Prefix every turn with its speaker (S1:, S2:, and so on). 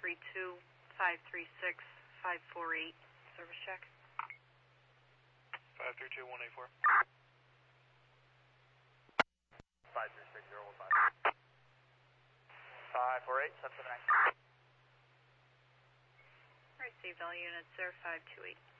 S1: 132-536-548. Service check.
S2: 532-184.
S3: 536-015. 548-779.
S1: Received all units, sir. 528.